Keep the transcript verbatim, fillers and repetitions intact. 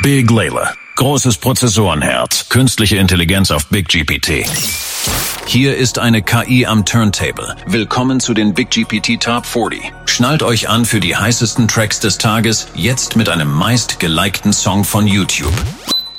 Big Layla. Großes Prozessorenherz. Künstliche Intelligenz auf Big G P T. Hier ist eine K I am Turntable. Willkommen zu den Big G P T Top vierzig. Schnallt euch an für die heißesten Tracks des Tages, jetzt mit einem meist gelikten Song von YouTube.